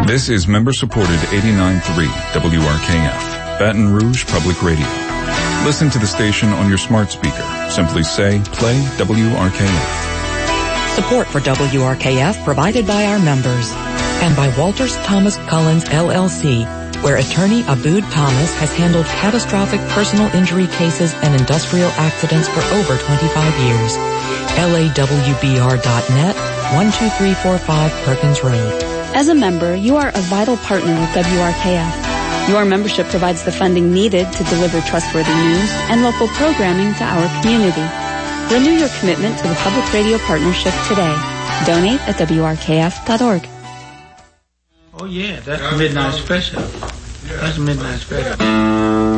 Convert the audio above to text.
This is member-supported 89.3 WRKF, Baton Rouge Public Radio. Listen to the station on your smart speaker. Simply say, play WRKF. Support for WRKF provided by our members and by Walters Thomas Collins LLC, where attorney Abood Thomas has handled catastrophic personal injury cases and industrial accidents for over 25 years. LAWBR.net, 12345 Perkins Road. As a member, you are a vital partner with WRKF. Your membership provides the funding needed to deliver trustworthy news and local programming to our community. Renew your commitment to the Public Radio Partnership today. Donate at WRKF.org. Oh yeah, that's Midnight Special. That's Midnight Special.